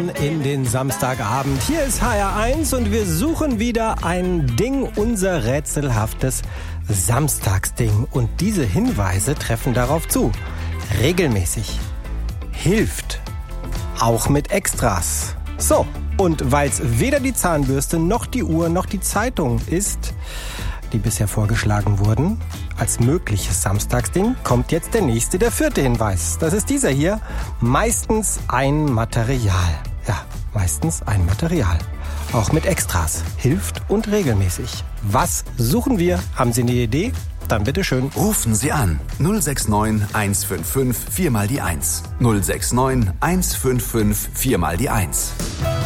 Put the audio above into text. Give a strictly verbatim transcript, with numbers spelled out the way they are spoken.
rein in den Samstagabend. Hier ist H R eins und wir suchen wieder ein Ding, unser rätselhaftes Samstagsding. Und diese Hinweise treffen darauf zu. Regelmäßig. Hilft. Auch mit Extras. So, und weil es weder die Zahnbürste noch die Uhr noch die Zeitung ist, die bisher vorgeschlagen wurden, als mögliches Samstagsding, kommt jetzt der nächste, der vierte Hinweis. Das ist dieser hier. Meistens ein Material. Ja, meistens ein Material. Auch mit Extras. Hilft und regelmäßig. Was suchen wir? Haben Sie eine Idee? Dann bitteschön. Rufen Sie an. null sechs neun eins fünf fünf vier mal die eins. null sechs neun eins fünf fünf vier mal die eins.